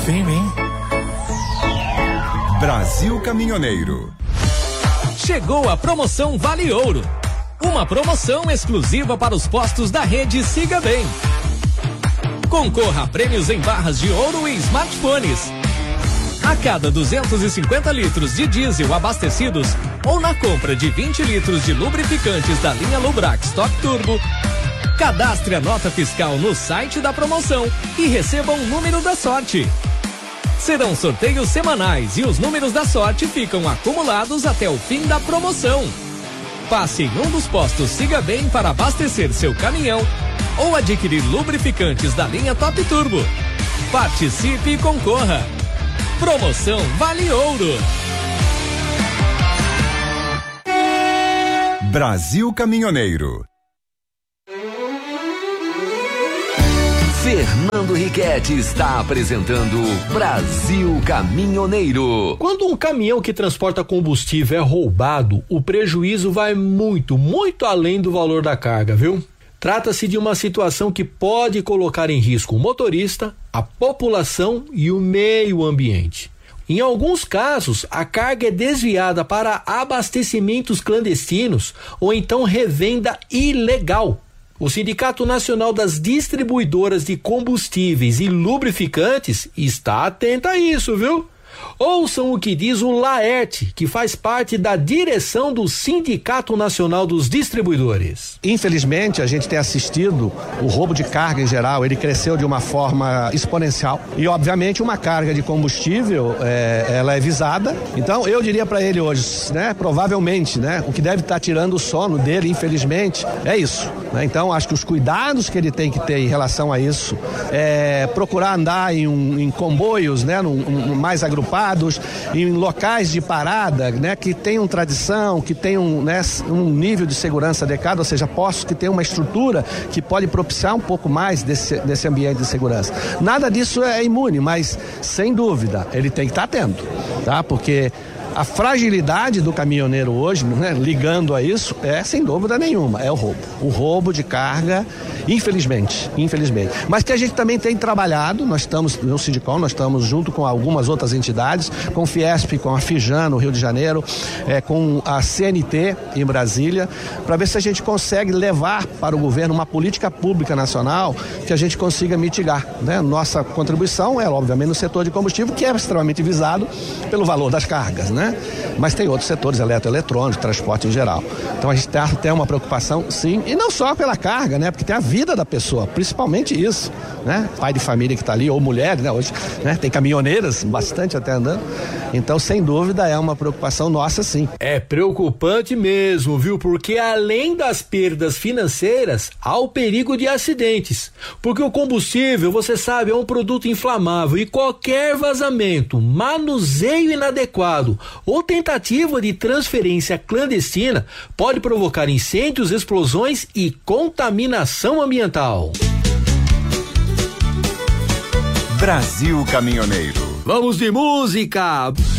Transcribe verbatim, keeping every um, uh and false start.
Vem, vem. Brasil Caminhoneiro. Chegou a promoção Vale Ouro. Uma promoção exclusiva para os postos da rede Siga Bem. Concorra a prêmios em barras de ouro e smartphones. A cada duzentos e cinquenta litros de diesel abastecidos ou na compra de vinte litros de lubrificantes da linha Lubrax Top Turbo, cadastre a nota fiscal no site da promoção e receba um número da sorte. Serão sorteios semanais e os números da sorte ficam acumulados até o fim da promoção. Passe em um dos postos Siga Bem para abastecer seu caminhão ou adquirir lubrificantes da linha Top Turbo. Participe e concorra. Promoção Vale Ouro. Brasil Caminhoneiro. Fernando Riquetti está apresentando Brasil Caminhoneiro. Quando um caminhão que transporta combustível é roubado, o prejuízo vai muito, muito além do valor da carga, viu? Trata-se de uma situação que pode colocar em risco o motorista, a população e o meio ambiente. Em alguns casos, a carga é desviada para abastecimentos clandestinos ou então revenda ilegal. O Sindicato Nacional das Distribuidoras de Combustíveis e Lubrificantes está atento a isso, viu? Ouçam o que diz o Laerte, que faz parte da direção do Sindicato Nacional dos Distribuidores. Infelizmente, a gente tem assistido o roubo de carga em geral, ele cresceu de uma forma exponencial e, obviamente, uma carga de combustível, é, ela é visada. Então, eu diria para ele hoje, né, provavelmente, né, o que deve estar tirando o sono dele, infelizmente, é isso. Né? Então, acho que os cuidados que ele tem que ter em relação a isso, é procurar andar em, um, em comboios, né, num, um, mais agrupados, em locais de parada, né, que tenham tradição, que tenham, né, um nível de segurança adequado, ou seja, postos que tenham uma estrutura que pode propiciar um pouco mais desse, desse ambiente de segurança. Nada disso é imune, mas sem dúvida ele tem que estar atento, tá? Porque a fragilidade do caminhoneiro hoje, né, ligando a isso, é sem dúvida nenhuma, é o roubo. O roubo de carga, infelizmente, infelizmente. Mas que a gente também tem trabalhado, nós estamos no Sindicom, nós estamos junto com algumas outras entidades, com o Fiesp, com a Fijan no Rio de Janeiro, é, com a C N T em Brasília, para ver se a gente consegue levar para o governo uma política pública nacional que a gente consiga mitigar, né? Nossa contribuição é, obviamente, no setor de combustível, que é extremamente visado pelo valor das cargas, né? Mas tem outros setores, eletroeletrônico, transporte em geral. Então a gente tem, tem uma preocupação, sim, e não só pela carga, né? Porque tem a vida da pessoa, principalmente isso, né? Pai de família que está ali, ou mulher, né? Hoje, né? Tem caminhoneiras, bastante até andando. Então, sem dúvida, é uma preocupação nossa, sim. É preocupante mesmo, viu? Porque além das perdas financeiras, há o perigo de acidentes. Porque o combustível, você sabe, é um produto inflamável e qualquer vazamento, manuseio inadequado ou tentativa de transferência clandestina pode provocar incêndios, explosões e contaminação ambiental. Brasil Caminhoneiro. Vamos de música!